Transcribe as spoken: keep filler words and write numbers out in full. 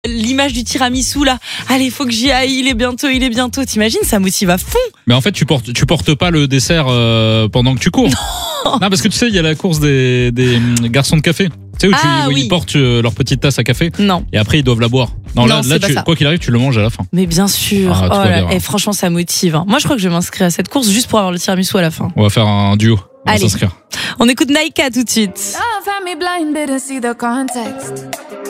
L'image du tiramisu là, allez faut que j'y aille, il est bientôt, il est bientôt, t'imagines, ça motive à fond. Mais en fait tu portes, tu portes pas le dessert euh, pendant que tu cours. Non. non parce que tu sais il y a la course des, des garçons de café. Tu sais où, ah, tu, où oui. ils portent leur petite tasse à café. Non. Et après ils doivent la boire. Non, non là, là tu, quoi qu'il arrive tu le manges à la fin. Mais bien sûr. Ah, oh là, et franchement ça motive. Hein. Moi je crois que je vais m'inscrire à cette course juste pour avoir le tiramisu à la fin. On va faire un duo. On Allez. va s'inscrire. On écoute Naika tout de suite.